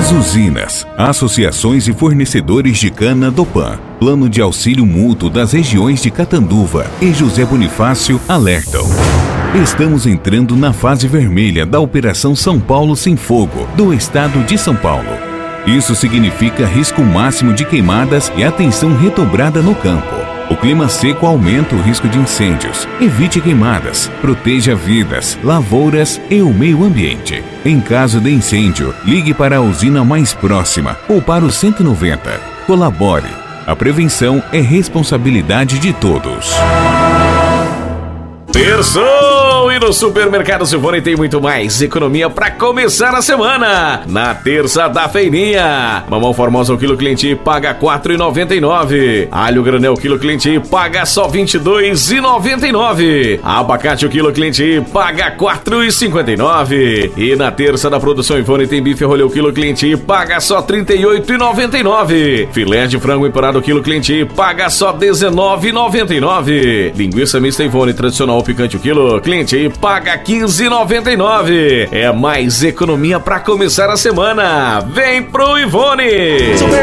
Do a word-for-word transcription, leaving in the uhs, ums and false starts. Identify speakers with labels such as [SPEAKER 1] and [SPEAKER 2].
[SPEAKER 1] As usinas, associações e fornecedores de cana do P A N, Plano de Auxílio Mútuo das regiões de Catanduva e José Bonifácio alertam. Estamos entrando na fase vermelha da Operação São Paulo Sem Fogo do estado de São Paulo. Isso significa risco máximo de queimadas e atenção redobrada no campo. O clima seco aumenta o risco de incêndios. Evite queimadas, proteja vidas, lavouras e o meio ambiente. Em caso de incêndio, ligue para a usina mais próxima ou para o cento e noventa. Colabore. A prevenção é responsabilidade de todos.
[SPEAKER 2] Terçou! E no Supermercado Silvone tem muito mais economia pra começar a semana. Na terça da feirinha, mamão formosa o quilo cliente paga quatro reais e noventa e nove. Alho granel quilo cliente paga só vinte e dois reais e noventa e nove. Abacate o quilo cliente paga quatro reais e cinquenta e nove. E na terça da produção Ivone tem bife rolê o quilo cliente paga só trinta e oito reais e noventa e nove. Filé de frango empanado o quilo cliente paga só dezenove reais e noventa e nove. Linguiça mista Ivone tradicional picante o quilo cliente paga quinze reais e noventa e nove. É mais economia pra começar a semana. Vem pro Ivone!